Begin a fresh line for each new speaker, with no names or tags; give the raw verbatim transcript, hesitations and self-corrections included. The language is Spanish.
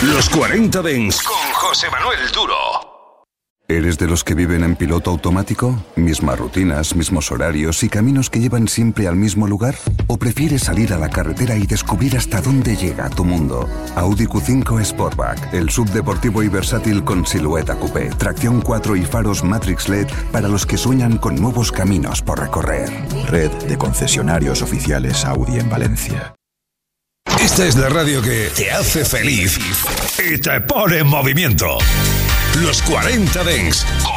Los cuarenta Dents con José Manuel Duro.
¿Eres de los que viven en piloto automático? ¿Mismas rutinas, mismos horarios y caminos que llevan siempre al mismo lugar? ¿O prefieres salir a la carretera y descubrir hasta dónde llega tu mundo? Audi Q cinco Sportback, el sub deportivo y versátil con silueta coupé, tracción cuatro y faros Matrix L E D para los que sueñan con nuevos caminos por recorrer.
Red de concesionarios oficiales Audi en Valencia.
Esta es la radio que te hace feliz y te pone en movimiento. Los cuarenta Dents con